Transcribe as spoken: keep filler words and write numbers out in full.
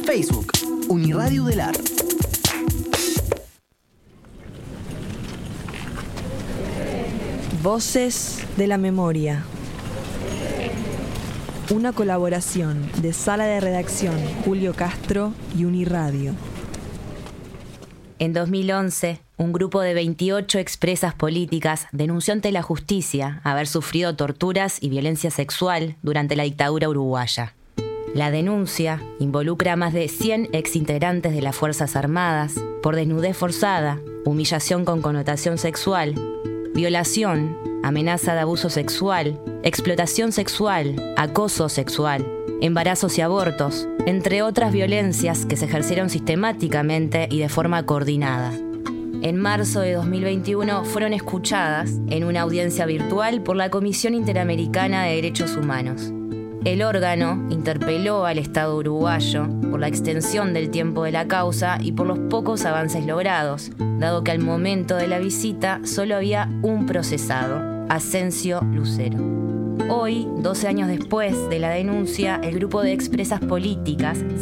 Facebook, Uniradio del Ar. Voces de la Memoria. Una colaboración de Sala de Redacción Julio Castro y Uniradio. En dos mil once, un grupo de veintiocho expresas políticas denunció ante la justicia haber sufrido torturas y violencia sexual durante la dictadura uruguaya. La denuncia involucra a más de cien exintegrantes de las Fuerzas Armadas por desnudez forzada, humillación con connotación sexual, violación, amenaza de abuso sexual, explotación sexual, acoso sexual, embarazos y abortos, entre otras violencias que se ejercieron sistemáticamente y de forma coordinada. En marzo de dos mil veintiuno fueron escuchadas en una audiencia virtual por la Comisión Interamericana de Derechos Humanos. El órgano interpeló al Estado uruguayo por la extensión del tiempo de la causa y por los pocos avances logrados, dado que al momento de la visita solo había un procesado, Asensio Lucero. Hoy, doce años después de la denuncia, el grupo de expresas políticas